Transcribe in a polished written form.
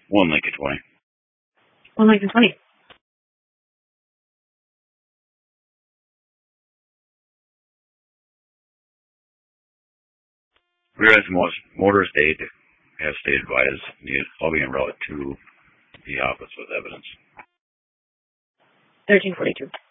1 Lincoln 20. 1 Lincoln 20. Whereas most motorists have stated why is needed, all being relative to the office with evidence. 1342.